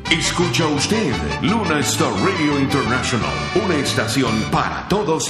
Escucha usted Luna Star Radio International, una estación para todos